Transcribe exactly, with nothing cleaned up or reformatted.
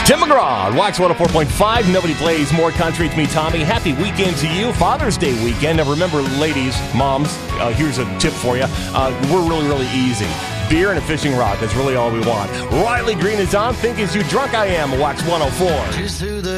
Tim McGraw, Wax one oh four point five. Nobody plays more country. It's me, Tommy. Happy weekend to you. Father's Day weekend. Now remember, ladies, moms, uh, here's a tip for you. Uh, we're really, really easy. Beer and a fishing rod. That's really all we want. Riley Green is on. Think as you drunk I am. Wax one oh four.